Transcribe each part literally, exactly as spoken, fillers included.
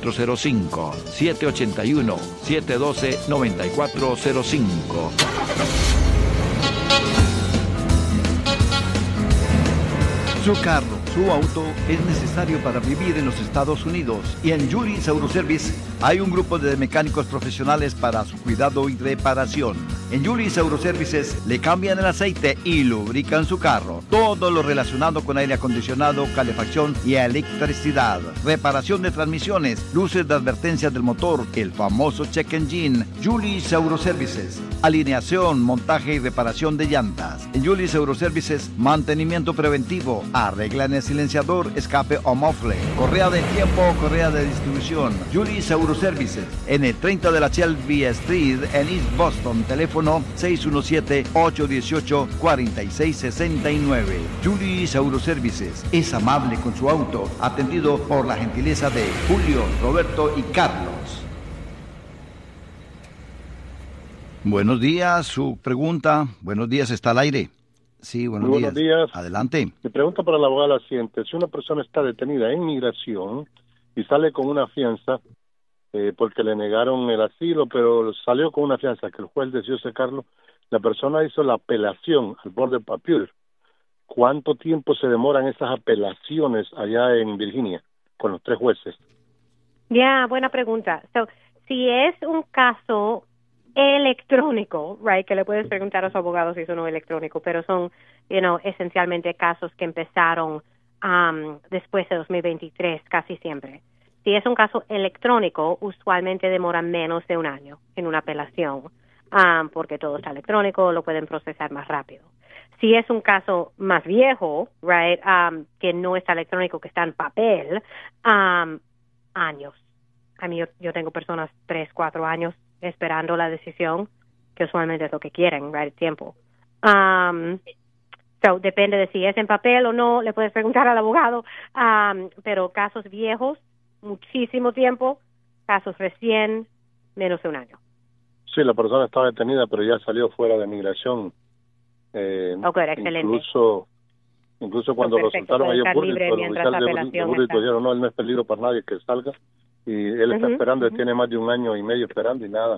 cuatro cero cinco, siete ocho uno, siete uno dos, nueve cuatro cero cinco. Su carro, su auto es necesario para vivir en los Estados Unidos, y en Julius Auto Service hay un grupo de mecánicos profesionales para su cuidado y reparación. En Julius Auto Services le cambian el aceite y lubrican su carro. Todo lo relacionado con aire acondicionado, calefacción y electricidad. Reparación de transmisiones, luces de advertencia del motor, el famoso check engine. Julius Auto Services. Alineación, montaje y reparación de llantas. En Julius Auto Services, mantenimiento preventivo. Arreglan el silenciador, escape o mofle. Correa de tiempo o correa de distribución. Julius Auto Services. En el treinta de la Shelby Street en East Boston. Teléfono seis uno siete, ocho uno ocho, cuatro seis seis nueve. Julius Auto Services. Es amable con su auto. Atendido por la gentileza de Julio, Roberto y Carlos. Buenos días, su pregunta. Buenos días, está al aire. Sí, buenos, Muy buenos días. días. Adelante. Mi pregunta para la abogada es la siguiente. Si una persona está detenida en migración y sale con una fianza eh, porque le negaron el asilo, pero salió con una fianza que el juez decidió sacarlo, la persona hizo la apelación al Board of Appeal. ¿Cuánto tiempo se demoran esas apelaciones allá en Virginia con los tres jueces? Ya, yeah, buena pregunta. So, si es un caso electrónico, right, que le puedes preguntar a su abogado si es uno electrónico, pero son, you know, esencialmente casos que empezaron um, después de dos mil veintitrés, casi siempre. Si es un caso electrónico, usualmente demora menos de un año en una apelación, um, porque todo está electrónico, lo pueden procesar más rápido. Si es un caso más viejo, right, um, que no está electrónico, que está en papel, um, años. A mí yo, yo tengo personas tres, cuatro años esperando la decisión, que usualmente es lo que quieren, right, el tiempo. Um, so, depende de si es en papel o no, le puedes preguntar al abogado, um, pero casos viejos, muchísimo tiempo, casos recién, menos de un año. Sí, la persona estaba detenida, pero ya salió fuera de migración. Eh, oh, good, excelente. Incluso, incluso cuando oh, lo soltaron a ellos, los oficiales de Burlington dijeron, no, él no es peligro para nadie que salga. Y él está uh-huh, esperando, uh-huh. Él tiene más de un año y medio esperando y nada.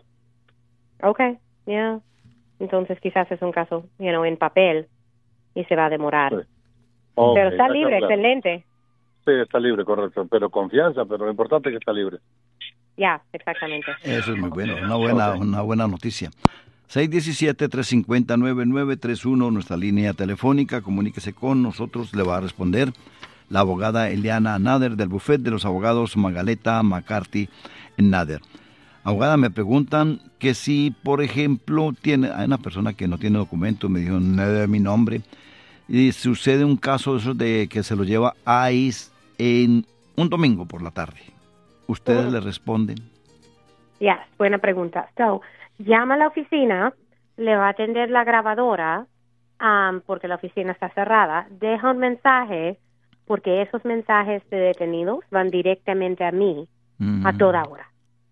Okay, ya. Yeah. Entonces quizás es un caso, you know, en papel y se va a demorar. Sí. Okay, pero está libre, claro. Excelente. Sí, está libre, correcto. Pero confianza, pero lo importante es que está libre. Ya, yeah, exactamente. Eso es muy bueno, una buena, okay. una buena noticia. seis uno siete, tres cinco cero, nueve nueve tres uno, nuestra línea telefónica, comuníquese con nosotros, le va a responder la abogada Eliana Nader del bufete de los abogados Magaleta McCarthy en Nader. Abogada, me preguntan que si, por ejemplo, tiene, hay una persona que no tiene documento, me dijo nada de mi nombre, y sucede un caso de esos de que se lo lleva a ICE en un domingo por la tarde. ¿Ustedes uh-huh. le responden? Yes, buena pregunta. So, llama a la oficina, le va a atender la grabadora, um, porque la oficina está cerrada, deja un mensaje, porque esos mensajes de detenidos van directamente a mí, mm. a toda hora.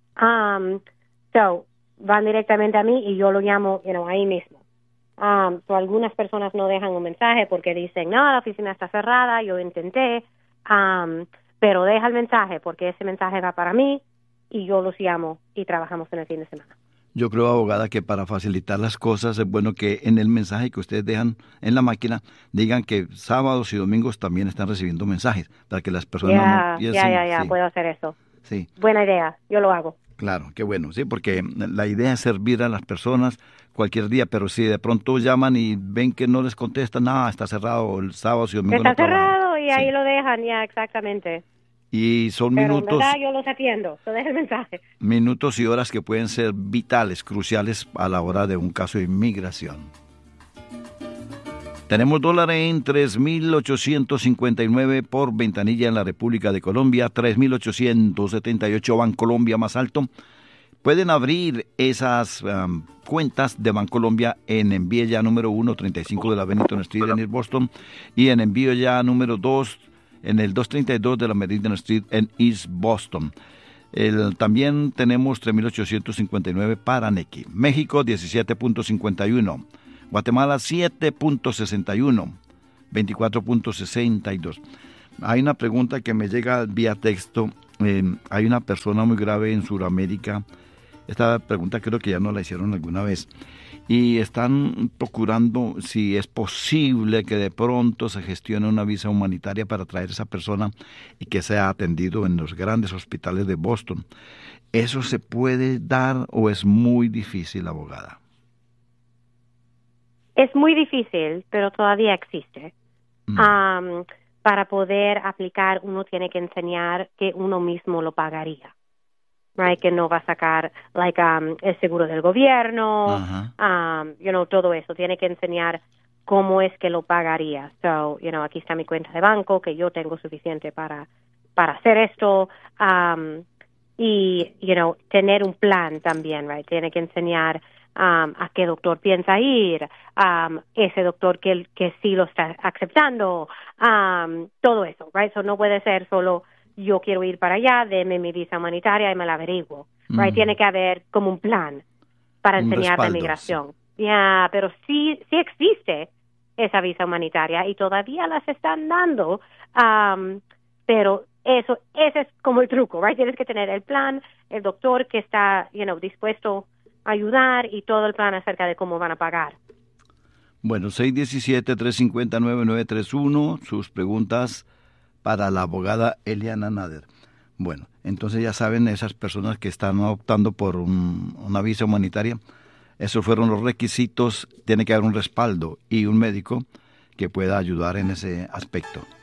Um, so, van directamente a mí y yo lo llamo, you know, ahí mismo. Um, so, algunas personas no dejan un mensaje porque dicen, no, la oficina está cerrada, yo intenté, um, pero deja el mensaje porque ese mensaje va para mí y yo los llamo y trabajamos en el fin de semana. Yo creo, abogada, que para facilitar las cosas es bueno que en el mensaje que ustedes dejan en la máquina digan que sábados y domingos también están recibiendo mensajes para que las personas yeah, no piensen. Ya, ya, ya, sí. puedo hacer eso. Sí. Buena idea, yo lo hago. Claro, qué bueno, sí, porque la idea es servir a las personas cualquier día, pero si de pronto llaman y ven que no les contestan, nada, está cerrado el sábado y domingo. Está no cerrado y sí. ahí lo dejan, ya, exactamente. Y son Pero minutos. En verdad yo los atiendo, te dejo el mensaje. Minutos y horas que pueden ser vitales, cruciales a la hora de un caso de inmigración. Tenemos dólar en tres mil ochocientos cincuenta y nueve por ventanilla en la República de Colombia, tres mil ochocientos setenta y ocho Bancolombia más alto. Pueden abrir esas um, cuentas de Bancolombia en envío ya número uno, treinta y cinco de la Bennington Street en East Boston y en envío ya número dos en el doscientos treinta y dos de la Meridian Street en East Boston. El, también tenemos tres mil ochocientos cincuenta y nueve para Nequi. México diecisiete punto cincuenta y uno. Guatemala siete punto sesenta y uno. veinticuatro punto sesenta y dos. hay una pregunta que me llega vía texto. Eh, hay una persona muy grave en Sudamérica. Esta pregunta creo que ya nos la hicieron alguna vez. Y están procurando si es posible que de pronto se gestione una visa humanitaria para traer a esa persona y que sea atendido en los grandes hospitales de Boston. ¿Eso se puede dar o es muy difícil, abogada? Es muy difícil, pero todavía existe. Mm. Um, para poder aplicar, uno tiene que enseñar que uno mismo lo pagaría. Right, que no va a sacar like um, el seguro del gobierno, uh-huh. um, you know, todo eso. Tiene que enseñar cómo es que lo pagaría. So, you know, aquí está mi cuenta de banco, que yo tengo suficiente para para hacer esto. Um, y, you know, tener un plan también, right. Tiene que enseñar um, a qué doctor piensa ir, um, ese doctor que, que sí lo está aceptando, um, todo eso, right. So no puede ser solo yo quiero ir para allá, deme mi visa humanitaria y me la averiguo. Right? Mm. Tiene que haber como un plan para un enseñar respaldo, la migración. Ya, yeah, pero sí, sí existe esa visa humanitaria y todavía las están dando, um, pero eso, ese es como el truco, right? Tienes que tener el plan, el doctor que está, you know, dispuesto a ayudar y todo el plan acerca de cómo van a pagar. Bueno, seis uno siete, tres cinco nueve, nueve tres uno, sus preguntas para la abogada Eliana Nader. Bueno, entonces ya saben, esas personas que están optando por un, una visa humanitaria, esos fueron los requisitos. Tiene que haber un respaldo y un médico que pueda ayudar en ese aspecto.